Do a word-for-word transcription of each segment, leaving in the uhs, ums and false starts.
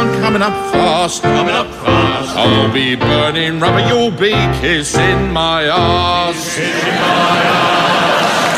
countdown coming up fast. Coming up fast. I'll be burning rubber, you'll be kissing my arse. Kissing my arse.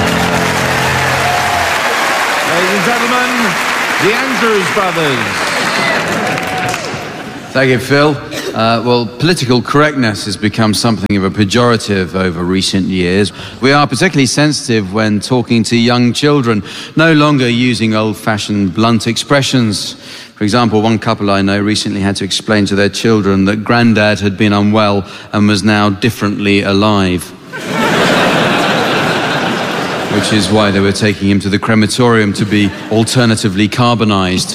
Ladies and gentlemen, the Andrews Brothers. Thank you, Phil. Uh, well, political correctness has become something of a pejorative over recent years. We are particularly sensitive when talking to young children, no longer using old-fashioned blunt expressions. For example, one couple I know recently had to explain to their children that Grandad had been unwell and was now differently alive. Which is why they were taking him to the crematorium to be alternatively carbonised.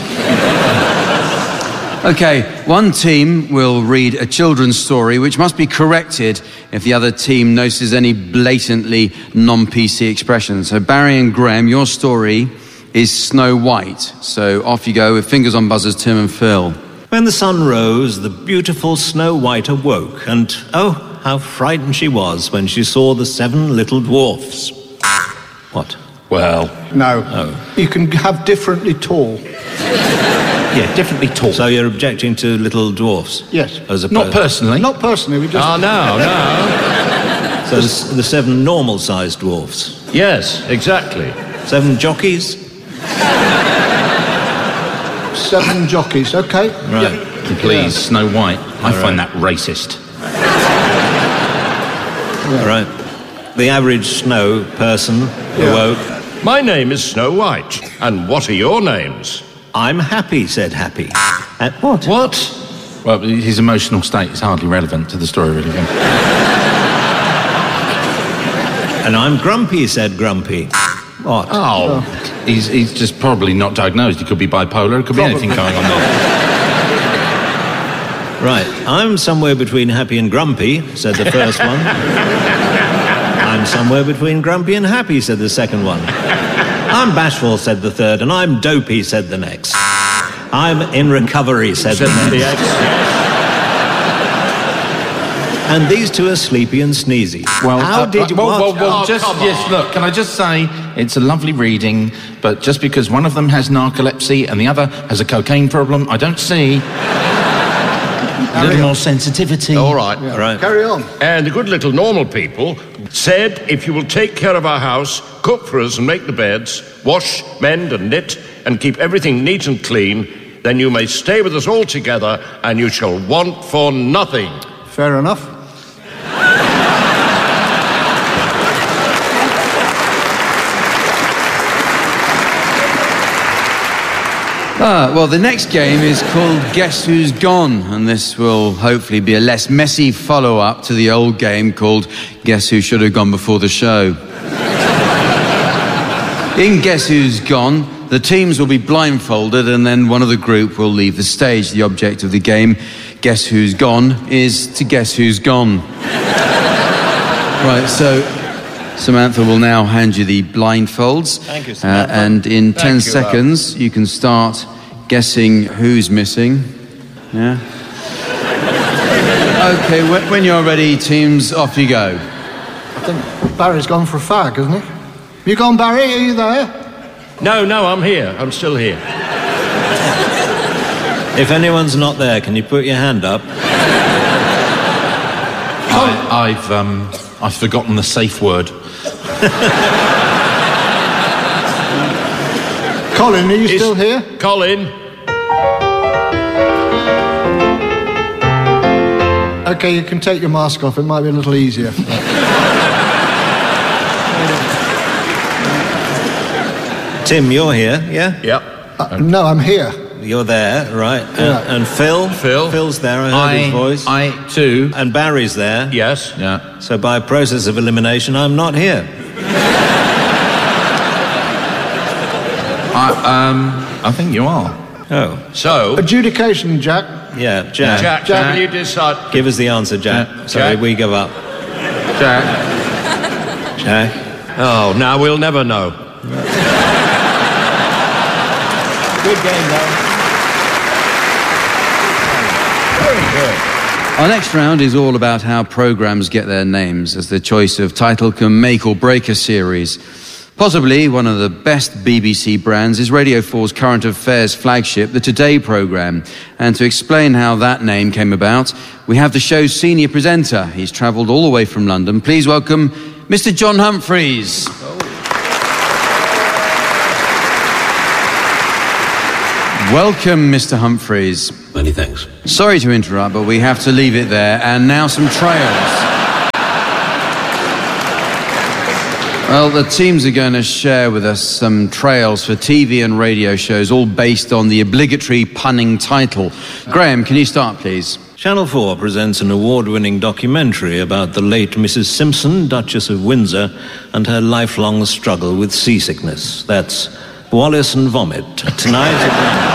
Okay, one team will read a children's story which must be corrected if the other team notices any blatantly non-P C expressions. So Barry and Graham, your story is Snow White. So off you go with fingers on buzzers, Tim and Phil. When the sun rose, the beautiful Snow White awoke, and oh, how frightened she was when she saw the seven little dwarfs. What? Well, no. Oh. You can have differently tall. Yeah, differently tall. So you're objecting to little dwarfs? Yes. As a not personally. Not personally, we just... Oh, no, no. So the, the seven normal-sized dwarfs? Yes, exactly. Seven jockeys? Seven jockeys, OK. Right. Yeah. Please, yeah. Snow White. I All find right. that racist. Yeah. All right. The average snow person yeah. awoke. My name is Snow White, and what are your names? I'm happy, said Happy. At what? What? Well, his emotional state is hardly relevant to the story, really. And I'm grumpy, said Grumpy. What? Oh, oh. He's, he's just probably not diagnosed. He could be bipolar. It could probably. be anything going on there. Right. I'm somewhere between happy and grumpy, said the first one. I'm somewhere between grumpy and happy, said the second one. I'm bashful, said the third, and I'm dopey, said the next. I'm in recovery, said, said the next. And these two are sleepy and sneezy. Well, how uh, did you... Well, well, well, oh, just, yes, look, can I just say, it's a lovely reading, but just because one of them has narcolepsy and the other has a cocaine problem, I don't see a little more sensitivity. All right. Yeah. Right. Carry on. And the good little normal people said, if you will take care of our house, cook for us and make the beds, wash, mend and knit, and keep everything neat and clean, then you may stay with us all together and you shall want for nothing. Fair enough. Ah, well, the next game is called Guess Who's Gone, and this will hopefully be a less messy follow-up to the old game called Guess Who Should Have Gone Before the Show. In Guess Who's Gone, the teams will be blindfolded and then one of the group will leave the stage. The object of the game, Guess Who's Gone, is to guess who's gone. Right, so Samantha will now hand you the blindfolds. Thank you, Samantha. Uh, and in Thank ten you, seconds, Rob. You can start guessing who's missing. Yeah? OK, when, when you're ready, teams, off you go. I think Barry's gone for a fag, hasn't he? You gone, Barry? Are you there? No, no, I'm here. I'm still here. If anyone's not there, can you put your hand up? I, I've, um, I've forgotten the safe word. Colin, are you Is still here? Colin? OK, you can take your mask off. It might be a little easier. Tim, you're here, yeah? Yep. Uh, no, I'm here. You're there, right. And, Yeah. and Phil? Phil? Phil's there, I heard I, his voice. I, too. And Barry's there. Yes. Yeah. So by process of elimination, I'm not here. I, um, I think you are. Oh. So, Adjudication, Jack. Yeah, Jack. Jack, Jack. will you decide? Give us the answer, Jack. Yeah. Sorry, Jack. we give up. Jack. Jack? Oh, now we'll never know. Good game, though. Very good. Our next round is all about how programmes get their names, as the choice of title can make or break a series. Possibly one of the best B B C brands is Radio four's current affairs flagship, the Today programme. And to explain how that name came about, we have the show's senior presenter. He's travelled all the way from London. Please welcome Mister John Humphrys. Welcome, Mister Humphrys. Many thanks. Sorry to interrupt, but we have to leave it there. And now some trails. Well, the teams are going to share with us some trails for T V and radio shows, all based on the obligatory punning title. Graham, can you start, please? Channel four presents an award-winning documentary about the late Missus Simpson, Duchess of Windsor, and her lifelong struggle with seasickness. That's Wallace and Vomit. Tonight...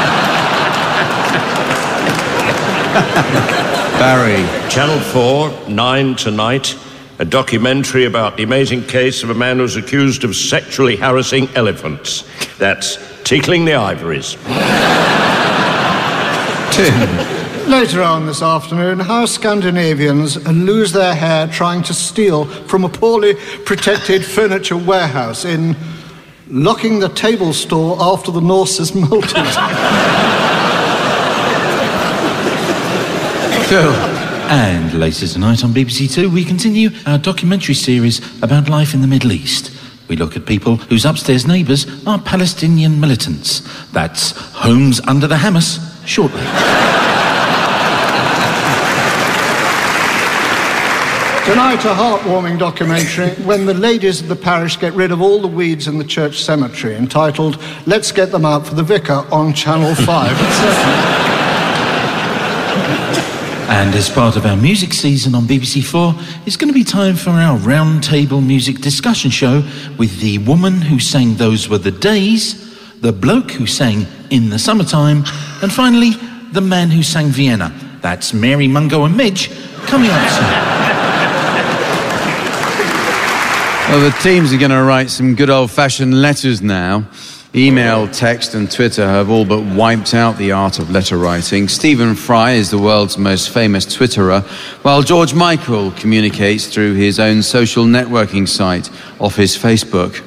Barry. Channel four, nine tonight. A documentary about the amazing case of a man who's accused of sexually harassing elephants. That's Tickling the Ivories. Tim. Later on this afternoon, how Scandinavians lose their hair trying to steal from a poorly protected furniture warehouse in locking the table store after the Norse is melted. Phil. And later tonight on B B C Two, we continue our documentary series about life in the Middle East. We look at people whose upstairs neighbours are Palestinian militants. That's Homes Under the Hamas, shortly. Tonight, a heartwarming documentary when the ladies of the parish get rid of all the weeds in the church cemetery, entitled Let's Get Them Out for the Vicar on Channel five. And as part of our music season on B B C Four, it's going to be time for our roundtable music discussion show with the woman who sang Those Were the Days, the bloke who sang In the Summertime, and finally, the man who sang Vienna. That's Mary Mungo and Midge, coming up soon. Well, the teams are going to write some good old-fashioned letters now. Email, text and Twitter have all but wiped out the art of letter writing. Stephen Fry is the world's most famous Twitterer, while George Michael communicates through his own social networking site off his Facebook.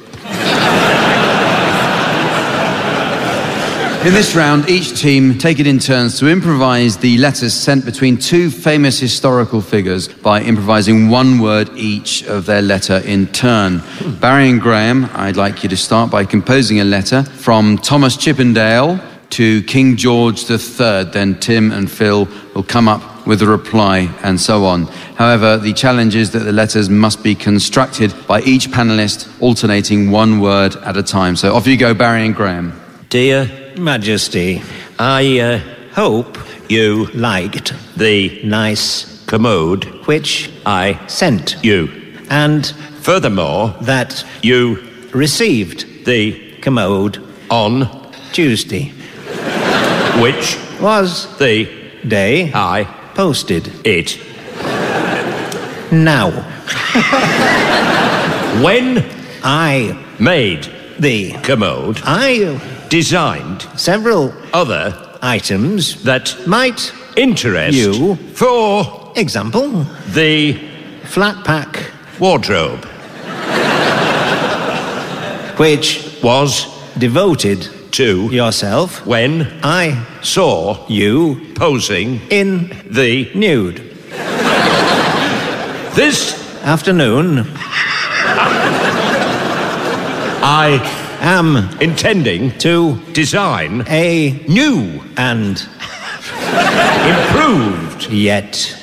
In this round, each team take it in turns to improvise the letters sent between two famous historical figures by improvising one word each of their letter in turn. Barry and Graham, I'd like you to start by composing a letter from Thomas Chippendale to King George the Third. Then Tim and Phil will come up with a reply, and so on. However, the challenge is that the letters must be constructed by each panellist, alternating one word at a time. So off you go, Barry and Graham. Dear Majesty, I uh, hope you liked the nice commode which I sent you, and furthermore that you received the commode on Tuesday, which was the day I posted it. Now, when I made the commode, I designed several other items that might interest you. For example, the flat pack wardrobe, which was devoted to yourself when I saw you posing in the nude. This afternoon, I am intending to design a new and improved yet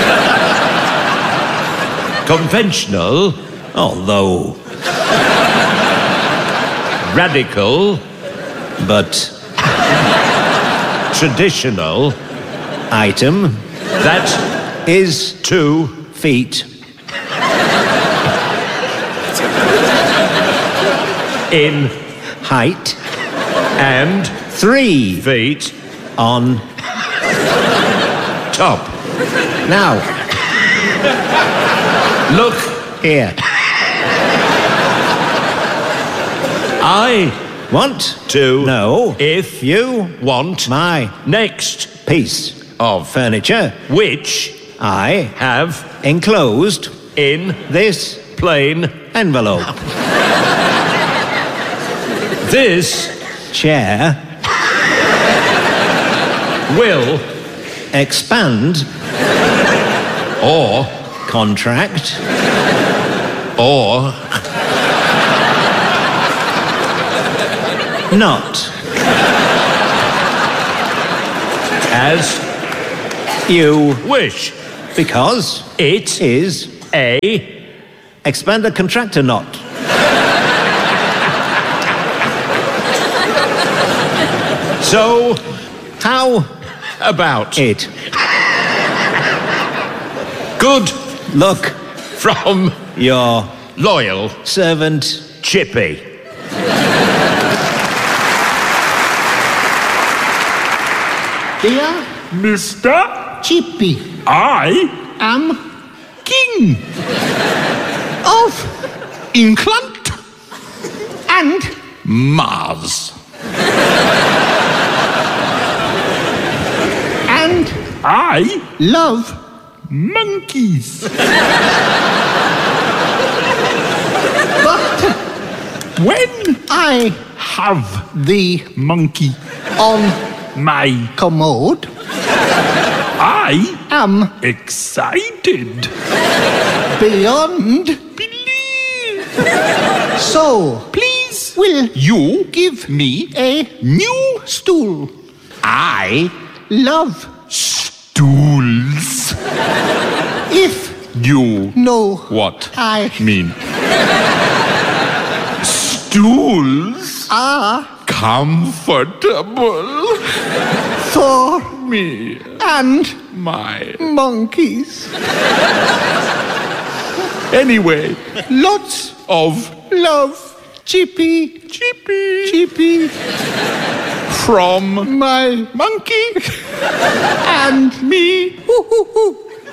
conventional, although radical, but traditional item that is two feet in height and three feet on top. Now, look here. I want to know if you want my next piece of furniture, which I have enclosed in this plain envelope. This chair will expand or contract or not as you wish. because It is a expander contractor not. so How about it good look from your loyal servant Chippy. Dear Mister, Chippy, I am king of England and Mars. and I love monkeys. but When I have the monkey on my commode I am excited. beyond Believe. so Please will you give me a new stool. I Love stools. if You no what I mean? Stools are comfortable for me and my monkeys. anyway Lots of love, Chippy, chippy Chippy, from my monkey and me. hoo, hoo, hoo.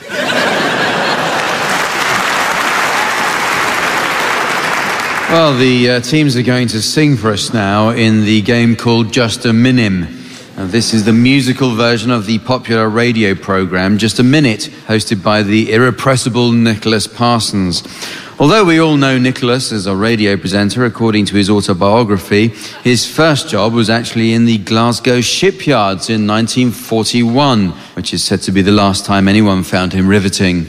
Well, the uh, teams are going to sing for us now in the game called Just a Minim. Now, this is the musical version of the popular radio program Just a Minute, hosted by the irrepressible Nicholas Parsons. Although we all know Nicholas as a radio presenter, according to his autobiography, his first job was actually in the Glasgow shipyards in nineteen forty-one, which is said to be the last time anyone found him riveting.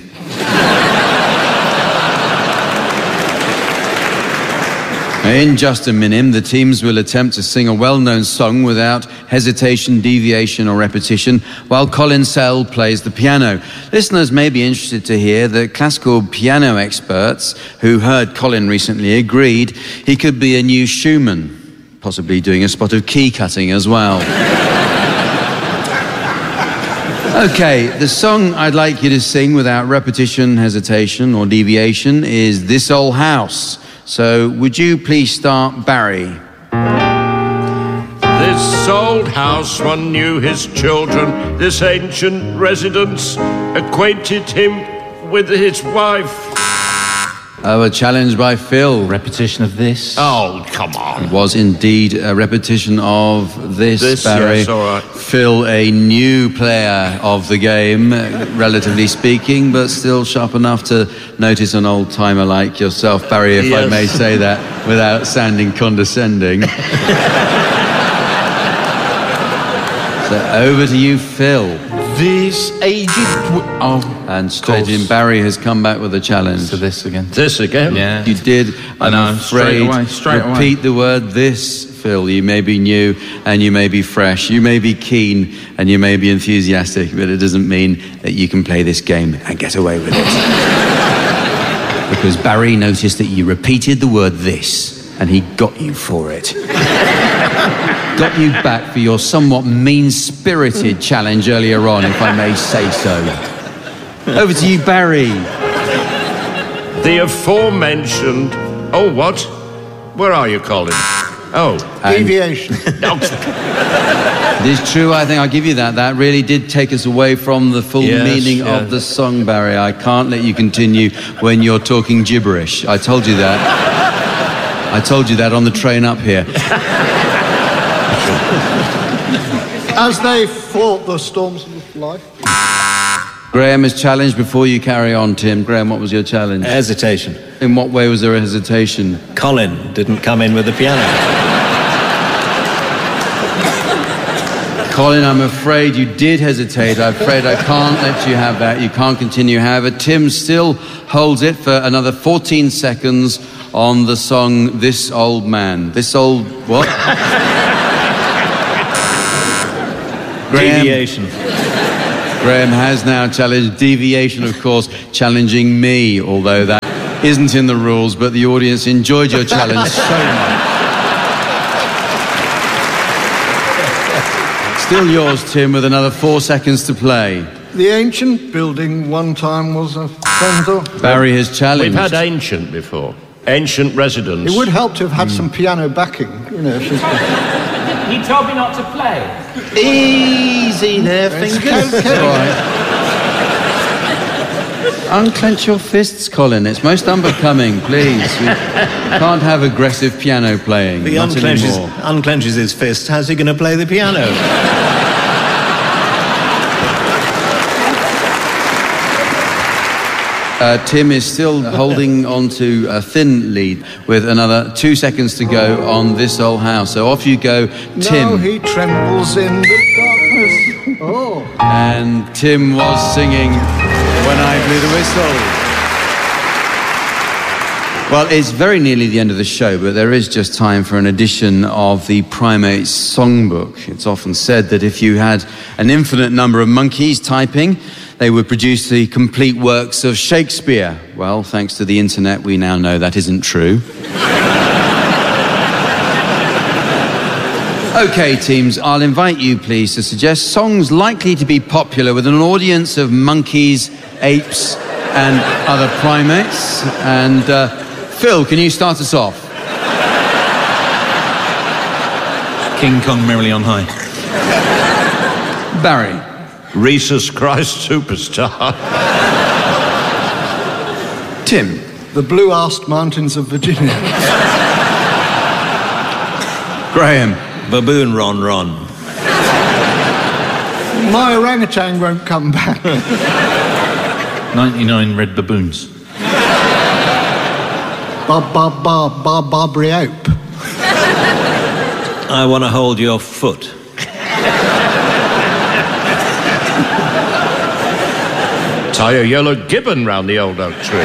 In Just a Minim, the teams will attempt to sing a well-known song without hesitation, deviation or repetition, while Colin Sell plays the piano. Listeners may be interested to hear that classical piano experts who heard Colin recently agreed he could be a new Schumann, possibly doing a spot of key cutting as well. Okay, the song I'd like you to sing without repetition, hesitation or deviation is This Old House. So, would you please start, Barry? This old house, one knew his children. This ancient residence acquainted him with his wife. Oh, a challenge by Phil. Repetition of this. Oh, come on. It was indeed a repetition of this, This, Barry. yes, all right. Phil, a new player of the game, relatively speaking, but still sharp enough to notice an old-timer like yourself, Barry, if I Yes. may say that without sounding condescending. So over to you, Phil. This aged... W- oh, And straight course. in, Barry has come back with a challenge. so this again. This again? Yeah. You did, I I'm know, straight afraid, away, straight away. repeat the word this, Phil. You may be new and you may be fresh. You may be keen and you may be enthusiastic, but it doesn't mean that you can play this game and get away with it. Because Barry noticed that you repeated the word this and he got you for it. Got you back for your somewhat mean-spirited challenge earlier on, if I may say so. Over to you, Barry. The aforementioned... Oh, what? Where are you, Colin? Oh. Deviation. No. It is true, I think I'll give you that. That really did take us away from the full Yes, meaning yes. of the song, Barry. I can't let you continue when you're talking gibberish. I told you that. I told you that on the train up here. As they fought the storms of life. Graham is challenged before you carry on, Tim. Graham, what was your challenge? Hesitation. In what way was there a hesitation? Colin didn't come in with the piano. Colin, I'm afraid you did hesitate. I'm afraid I can't let you have that. You can't continue. However, Tim still holds it for another fourteen seconds on the song This Old Man. This old... what? Graham, Deviation. Graham has now challenged deviation, of course, challenging me, although that isn't in the rules, but the audience enjoyed your challenge so much. Still yours, Tim, with another four seconds to play. The ancient building one time was a frontal. Barry has challenged. We've had ancient before. Ancient residence. It would help to have had some piano backing, you know. She's... He told me not to play. Easy there, fingers. Okay. All right. Unclench your fists, Colin. It's most unbecoming, please. We can't have aggressive piano playing. He not unclenches, anymore. unclenches his fist. How's he going to play the piano? Uh, Tim is still holding on to a thin lead with another two seconds to go on This Old House. So off you go, Tim. Now he trembles in the darkness. Oh. And Tim was singing When I Blew the Whistle. Well, it's very nearly the end of the show, but there is just time for an edition of the Primates Songbook. It's often said that if you had an infinite number of monkeys typing, they would produce the complete works of Shakespeare. Well, thanks to the internet, we now know that isn't true. OK, teams, I'll invite you, please, to suggest songs likely to be popular with an audience of monkeys, apes, and other primates. And, uh, Phil, can you start us off? King Kong merrily on high. Barry. Rhesus Christ Superstar. Tim. The blue-arsed mountains of Virginia. Graham. Baboon Ron Ron. My orangutan won't come back. ninety-nine red baboons. Bob, Bob, Bob, Bob, Bob Reope. I want to hold your foot. Tie a yellow gibbon round the old oak tree.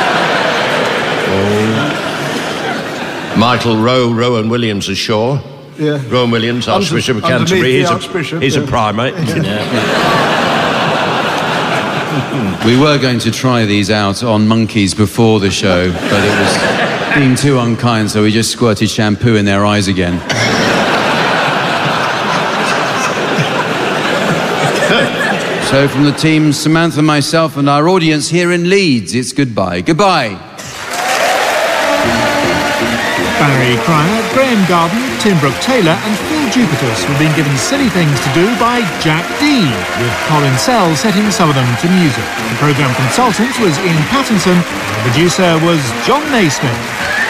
Oh. Michael Rowe, Rowan Williams ashore. Yeah. Rowan Williams, Archbishop of Underneath Canterbury. the He's, Archbishop, a, he's yeah. a primate. We were going to try these out on monkeys before the show, but it was being too unkind, so we just squirted shampoo in their eyes again. So from the team, Samantha, myself, and our audience here in Leeds, it's goodbye. Goodbye. Barry Cryer, Graham Garden, Tim Brooke-Taylor and Phil Jupitus were being given silly things to do by Jack Dean, with Colin Sell setting some of them to music. The programme consultant was Ian Pattinson, and the producer was John Naismith.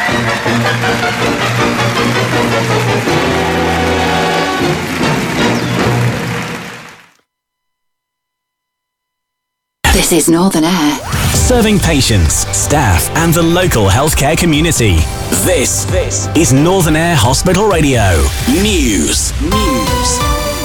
This is Northern Air. Serving patients, staff and the local healthcare community. This, this is Northern Air Hospital Radio. News. News.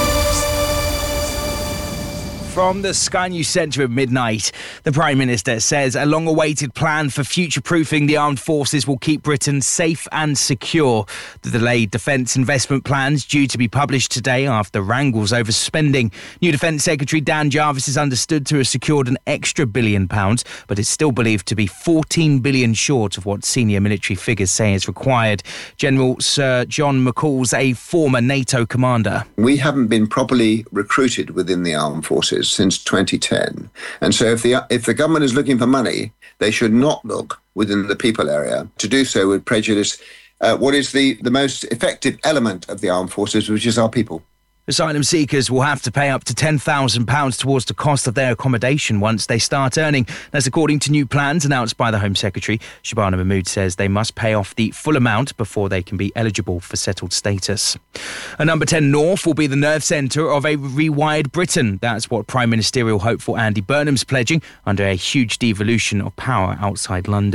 From the Sky News Centre at midnight, the Prime Minister says a long-awaited plan for future-proofing the armed forces will keep Britain safe and secure. The delayed defence investment plans due to be published today after wrangles over spending. New Defence Secretary Dan Jarvis is understood to have secured an extra billion pounds, but is still believed to be fourteen billion short of what senior military figures say is required. General Sir John McCall's a former NATO commander. We haven't been properly recruited within the armed forces since twenty ten. And so if the if the government is looking for money, they should not look within the people area. To do so would prejudice uh, what is the, the most effective element of the armed forces, which is our people. Asylum seekers will have to pay up to ten thousand pounds towards the cost of their accommodation once they start earning. That's according to new plans announced by the Home Secretary. Shabana Mahmood says they must pay off the full amount before they can be eligible for settled status. And Number ten North will be the nerve centre of a rewired Britain. That's what Prime Ministerial hopeful Andy Burnham's pledging under a huge devolution of power outside London.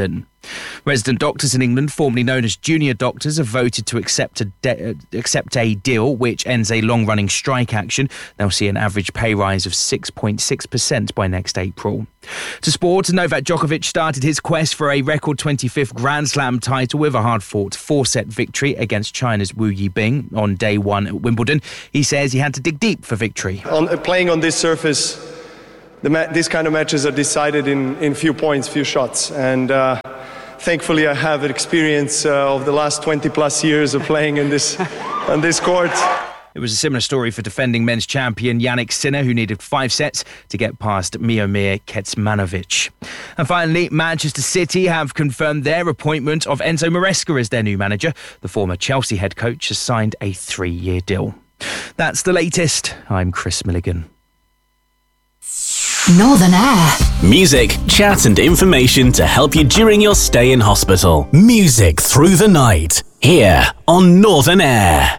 Resident doctors in England, formerly known as junior doctors, have voted to accept a, de- uh, accept a deal which ends a long-running strike action. They'll see an average pay rise of six point six percent by next April. To sport, Novak Djokovic started his quest for a record twenty-fifth Grand Slam title with a hard-fought four-set victory against China's Wu Yibing on day one at Wimbledon. He says he had to dig deep for victory. On, uh, playing on this surface, the ma- these kind of matches are decided in, in few points, few shots. And uh, thankfully I have an experience uh, of the last twenty plus years of playing in this, on this court. It was a similar story for defending men's champion Yannick Sinner, who needed five sets to get past Miomir Kecmanovic. And finally, Manchester City have confirmed their appointment of Enzo Maresca as their new manager. The former Chelsea head coach has signed a three-year deal. That's the latest. I'm Chris Milligan. Northern Air. Music, chat and information to help you during your stay in hospital. Music through the night. Here on Northern Air.